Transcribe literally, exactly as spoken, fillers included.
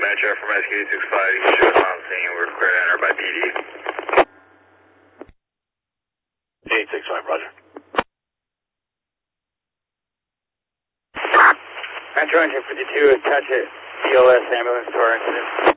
Metro from S Q eight six five. You can show us on scene. We're clear to enter by P D. eight six five, roger. Metro engine fifty-two, attach it. D L S ambulance to our incident.